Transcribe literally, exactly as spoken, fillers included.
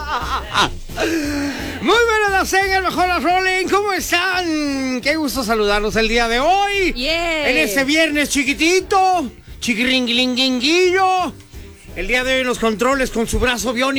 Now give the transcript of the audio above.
Muy buenas en el mejor Rolling. ¿Cómo están? Qué gusto saludarlos el día de hoy. Yeah. En este viernes chiquitito, chiquiringuilinguinguillo. El día de hoy en los controles con su brazo biónico